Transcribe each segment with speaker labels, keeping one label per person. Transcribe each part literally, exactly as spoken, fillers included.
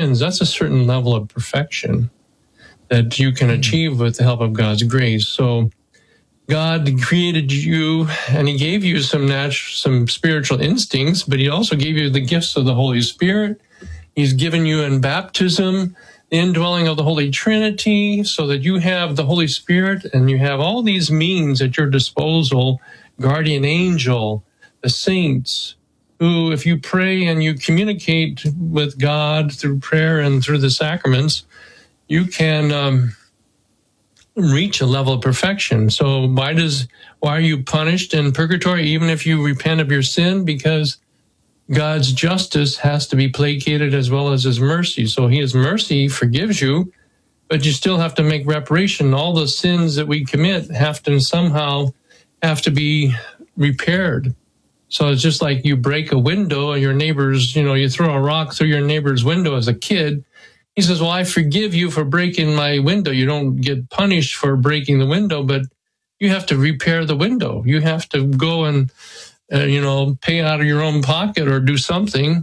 Speaker 1: sins, that's a certain level of perfection that you can achieve with the help of God's grace. So God created you, and he gave you some natural, some spiritual instincts, but he also gave you the gifts of the Holy Spirit. He's given you in baptism the indwelling of the Holy Trinity, so that you have the Holy Spirit and you have all these means at your disposal, guardian angel, the saints, who, if you pray and you communicate with God through prayer and through the sacraments, you can um, reach a level of perfection. So why does why are you punished in purgatory, even if you repent of your sin? Because God's justice has to be placated as well as his mercy. So his mercy forgives you, but you still have to make reparation. All the sins that we commit have to somehow have to be repaired. So it's just like you break a window and your neighbor's, you know, you throw a rock through your neighbor's window as a kid. He says, well, I forgive you for breaking my window. You don't get punished for breaking the window, but you have to repair the window. You have to go and Uh, you know, pay out of your own pocket or do something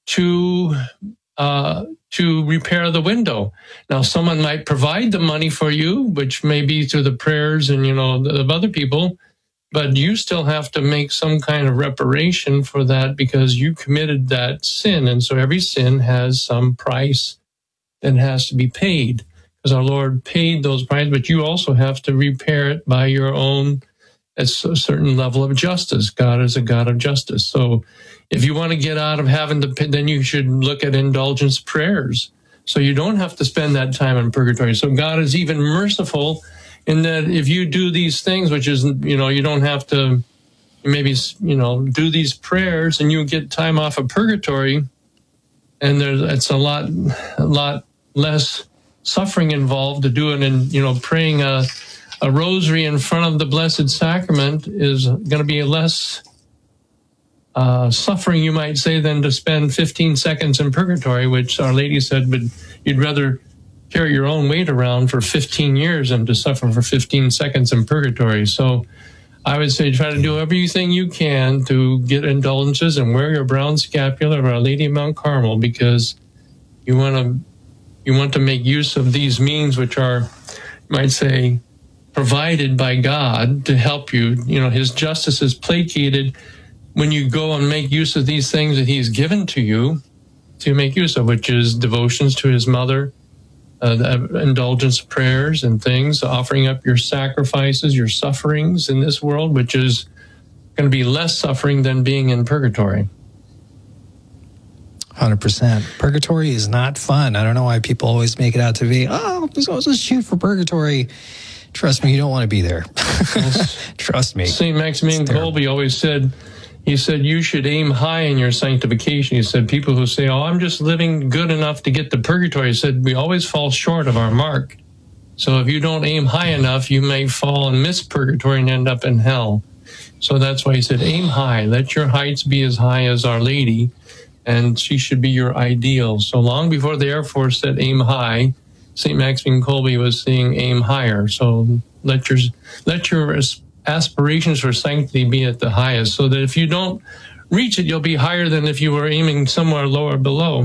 Speaker 1: to uh, to repair the window. Now, someone might provide the money for you, which may be through the prayers and, you know, of other people, but you still have to make some kind of reparation for that because you committed that sin. And so every sin has some price that has to be paid because our Lord paid those prices, but you also have to repair it by your own. It's a certain level of justice. God is a God of justice. So if you want to get out of having to, then you should look at indulgence prayers. So you don't have to spend that time in purgatory. So God is even merciful in that if you do these things, which is, you know, you don't have to maybe, you know, do these prayers and you get time off of purgatory. And there's, it's a lot, a lot less suffering involved to do it in, you know, praying a, A rosary in front of the Blessed Sacrament is going to be less uh, suffering, you might say, than to spend fifteen seconds in purgatory, which Our Lady said, but you'd rather carry your own weight around for fifteen years than to suffer for fifteen seconds in purgatory. So I would say try to do everything you can to get indulgences and wear your brown scapular of Our Lady of Mount Carmel, because you want to you want to make use of these means, which are, you might say, provided by God to help you. You know, his justice is placated when you go and make use of these things that he's given to you to make use of, which is devotions to his mother, uh, the indulgence prayers and things, offering up your sacrifices, your sufferings in this world, which is going to be less suffering than being in purgatory.
Speaker 2: one hundred percent. Purgatory is not fun. I don't know why people always make it out to be, oh, let's just shoot for purgatory. Trust me, you don't want to be there. Trust me.
Speaker 1: Saint Maximilian Kolbe always said, he said, you should aim high in your sanctification. He said, people who say, oh, I'm just living good enough to get to purgatory, he said, we always fall short of our mark. So if you don't aim high enough, you may fall and miss purgatory and end up in hell. So that's why he said, aim high. Let your heights be as high as Our Lady, and she should be your ideal. So long before the Air Force said aim high, Saint Maximilian Kolbe was saying aim higher. So let your let your aspirations for sanctity be at the highest, so that if you don't reach it, you'll be higher than if you were aiming somewhere lower below.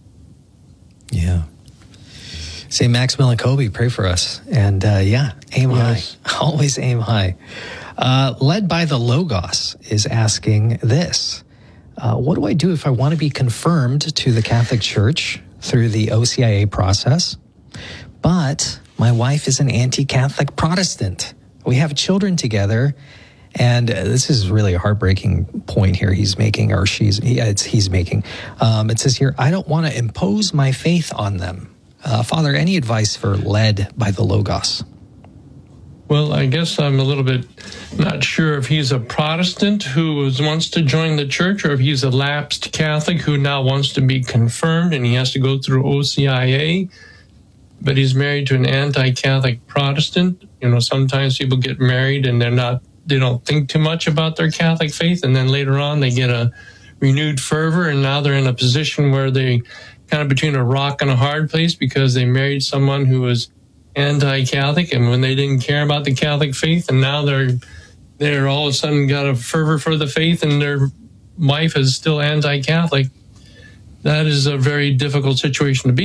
Speaker 2: Yeah. Saint Maximilian Kolbe, pray for us. And uh, yeah, aim yes. high. Always aim high. Uh, led by the Logos is asking this. Uh, what do I do if I want to be confirmed to the Catholic Church through the O C I A process? But my wife is an anti-Catholic Protestant. We have children together, and this is really a heartbreaking point here he's making, or she's he, it's, he's making. Um, it says here, I don't want to impose my faith on them. Uh, Father, any advice for led by the Logos?
Speaker 1: Well, I guess I'm a little bit not sure if he's a Protestant who was, wants to join the church, or if he's a lapsed Catholic who now wants to be confirmed and he has to go through O C I A. But he's married to an anti-Catholic Protestant. You know, sometimes people get married and they're not, they don't think too much about their Catholic faith, and then later on they get a renewed fervor, and now they're in a position where they kind of between a rock and a hard place because they married someone who was anti-Catholic, and when they didn't care about the Catholic faith, and now they're they're all of a sudden got a fervor for the faith, and their wife is still anti-Catholic. That is a very difficult situation to be